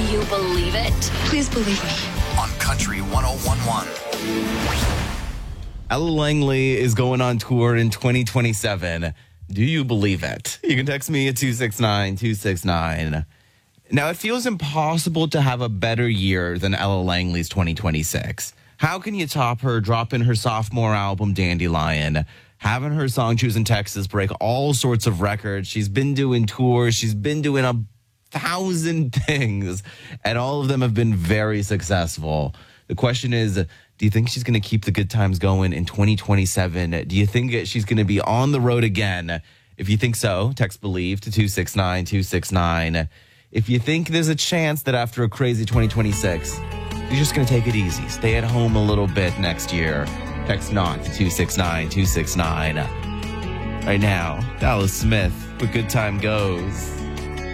you believe it? Please believe me. On Country 101.1. Ella Langley is going on tour in 2027. Do you believe it? You can text me at 269-269. Now, it feels impossible to have a better year than Ella Langley's 2026. How can you top her dropping her sophomore album, Dandelion, having her song Choosing Texas break all sorts of records? She's been doing tours. She's been doing 1,000 things, and all of them have been very successful. The question is, do you think she's going to keep the good times going in 2027? Do you think that she's going to be on the road again? If you think so, text BELIEVE to 269-269. If you think there's a chance that after a crazy 2026, you're just going to take it easy, stay at home a little bit next year, text NOT to 269-269. Right now, Dallas Smith, The Good Time Goes.